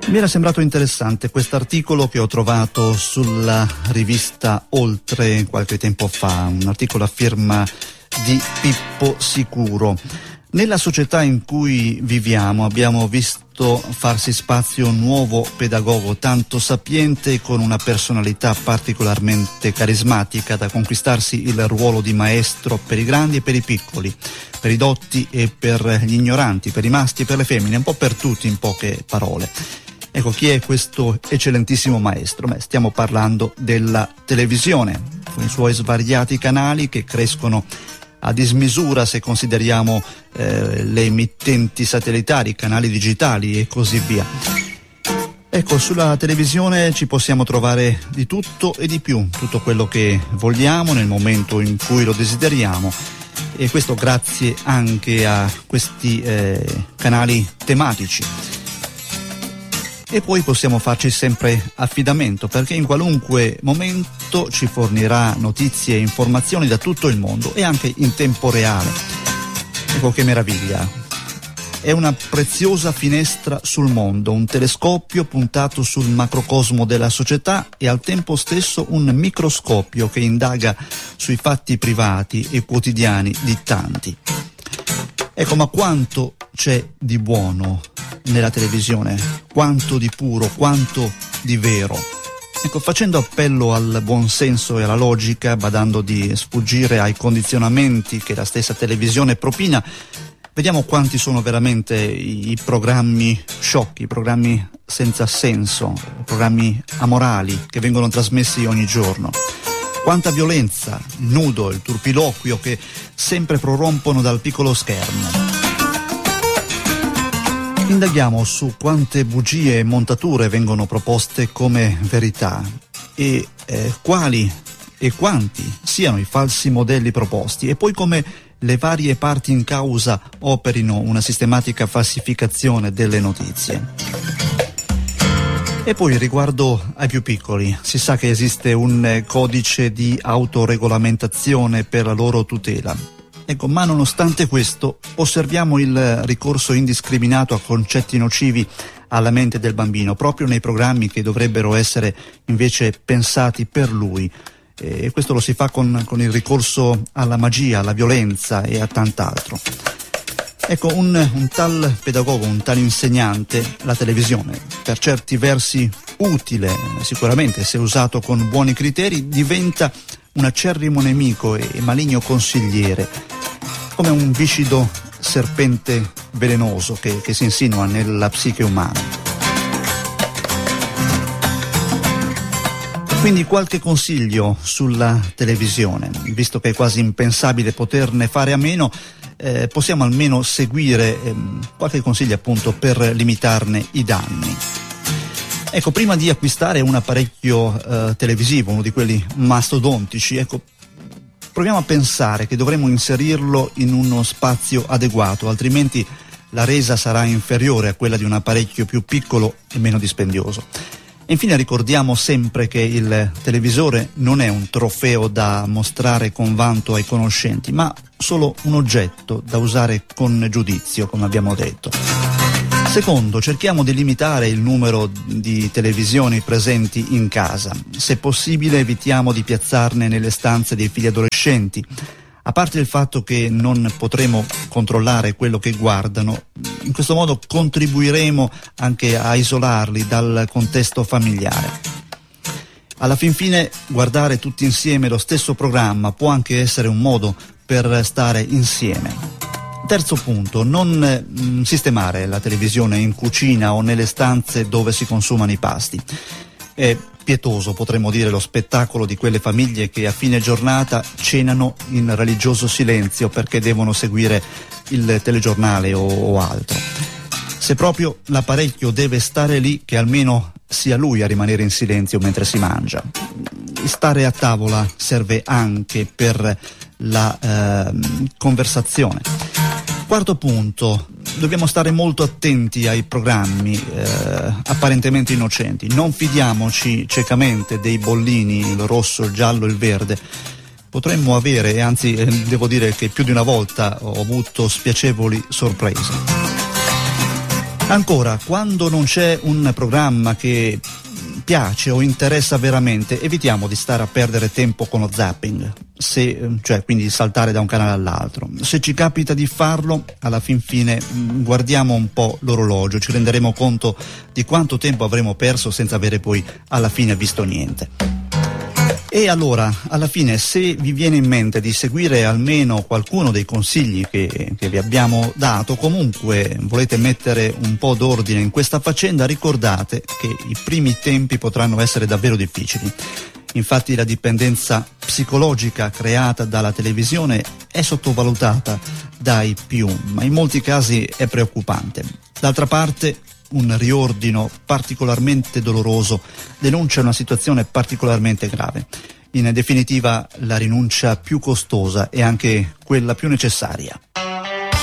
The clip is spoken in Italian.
Mi era sembrato interessante quest'articolo che ho trovato sulla rivista Oltre qualche tempo fa, un articolo a firma di Pippo Sicuro. Nella società in cui viviamo abbiamo visto farsi spazio un nuovo pedagogo tanto sapiente e con una personalità particolarmente carismatica da conquistarsi il ruolo di maestro per i grandi e per i piccoli, per i dotti e per gli ignoranti, per i maschi e per le femmine, un po' per tutti in poche parole. Ecco, chi è questo eccellentissimo maestro? Stiamo parlando della televisione, con i suoi svariati canali che crescono a dismisura se consideriamo le emittenti satellitari, i canali digitali e così via. Ecco, sulla televisione ci possiamo trovare di tutto e di più, tutto quello che vogliamo nel momento in cui lo desideriamo, e questo grazie anche a questi canali tematici. E poi possiamo farci sempre affidamento, perché in qualunque momento ci fornirà notizie e informazioni da tutto il mondo e anche in tempo reale. Ecco che meraviglia. È una preziosa finestra sul mondo, un telescopio puntato sul macrocosmo della società e al tempo stesso un microscopio che indaga sui fatti privati e quotidiani di tanti. Ecco, ma quanto c'è di buono nella televisione, quanto di puro, quanto di vero. Ecco, facendo appello al buon senso e alla logica, badando di sfuggire ai condizionamenti che la stessa televisione propina, vediamo quanti sono veramente i programmi sciocchi, i programmi senza senso, i programmi amorali che vengono trasmessi ogni giorno. Quanta violenza, il nudo, il turpiloquio che sempre prorompono dal piccolo schermo. Indaghiamo su quante bugie e montature vengono proposte come verità e quali e quanti siano i falsi modelli proposti, e poi come le varie parti in causa operino una sistematica falsificazione delle notizie. E poi riguardo ai più piccoli, si sa che esiste un codice di autoregolamentazione per la loro tutela. Ecco, ma nonostante questo osserviamo il ricorso indiscriminato a concetti nocivi alla mente del bambino, proprio nei programmi che dovrebbero essere invece pensati per lui. E questo lo si fa con il ricorso alla magia, alla violenza e a tant'altro. Ecco, un tal pedagogo, un tal insegnante, la televisione, per certi versi utile, sicuramente se usato con buoni criteri, diventa un acerrimo nemico e maligno consigliere, come un viscido serpente velenoso che si insinua nella psiche umana. Quindi qualche consiglio sulla televisione, visto che è quasi impensabile poterne fare a meno. Possiamo almeno seguire qualche consiglio appunto per limitarne i danni. Ecco, prima di acquistare un apparecchio televisivo, uno di quelli mastodontici, ecco, proviamo a pensare che dovremo inserirlo in uno spazio adeguato, altrimenti la resa sarà inferiore a quella di un apparecchio più piccolo e meno dispendioso. E infine ricordiamo sempre che il televisore non è un trofeo da mostrare con vanto ai conoscenti, ma solo un oggetto da usare con giudizio, come abbiamo detto. Secondo, cerchiamo di limitare il numero di televisioni presenti in casa. Se possibile evitiamo di piazzarne nelle stanze dei figli adolescenti. A parte il fatto che non potremo controllare quello che guardano, in questo modo contribuiremo anche a isolarli dal contesto familiare. Alla fin fine, guardare tutti insieme lo stesso programma può anche essere un modo per stare insieme. Terzo punto, non sistemare la televisione in cucina o nelle stanze dove si consumano i pasti. È pietoso, potremmo dire, lo spettacolo di quelle famiglie che a fine giornata cenano in religioso silenzio perché devono seguire il telegiornale o altro. Se proprio l'apparecchio deve stare lì, che almeno sia lui a rimanere in silenzio mentre si mangia. Stare a tavola serve anche per la conversazione. Quarto punto, dobbiamo stare molto attenti ai programmi apparentemente innocenti. Non fidiamoci ciecamente dei bollini, il rosso, il giallo, il verde. Potremmo avere, e anzi devo dire che più di una volta ho avuto spiacevoli sorprese. Ancora, quando non c'è un programma che piace o interessa veramente, evitiamo di stare a perdere tempo con lo zapping, cioè quindi saltare da un canale all'altro. Se ci capita di farlo, alla fin fine guardiamo un po' l'orologio, ci renderemo conto di quanto tempo avremo perso senza avere poi alla fine visto niente. E allora, alla fine, se vi viene in mente di seguire almeno qualcuno dei consigli che vi abbiamo dato, comunque volete mettere un po' d'ordine in questa faccenda, ricordate che i primi tempi potranno essere davvero difficili. Infatti la dipendenza psicologica creata dalla televisione è sottovalutata dai più, ma in molti casi è preoccupante. D'altra parte, un riordino particolarmente doloroso denuncia una situazione particolarmente grave. In definitiva, la rinuncia più costosa e anche quella più necessaria.